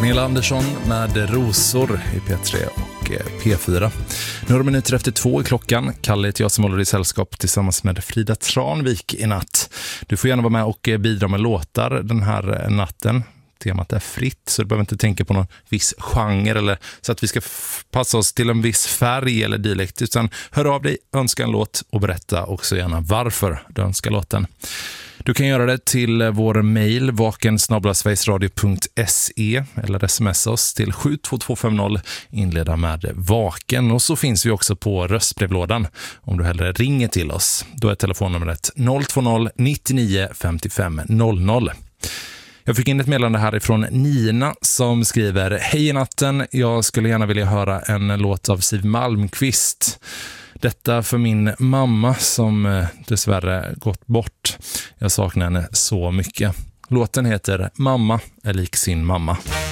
Pernilla Andersson med Rosor i P3 och P4. Några minuter efter 2 är klockan. Kalle heter jag som håller i sällskap tillsammans med Frida Tranvik i natt. Du får gärna vara med och bidra med låtar den här natten. Temat är fritt, så du behöver inte tänka på någon viss genre eller så att vi ska passa oss till en viss färg eller dialekt, utan hör av dig, önska en låt och berätta också gärna varför du önskar låten. Du kan göra det till vår mejl vaken@sverigesradio.se eller smsa oss till 72250, inleda med vaken, och så finns vi också på röstbrevlådan om du hellre ringer till oss. Då är telefonnumret 020 99 55 00. Jag fick in ett meddelande härifrån Nina som skriver: Hej i natten, jag skulle gärna vilja höra en låt av Siw Malmkvist. Detta för min mamma som dessvärre gått bort. Jag saknar henne så mycket. Låten heter Mamma är lik sin mamma.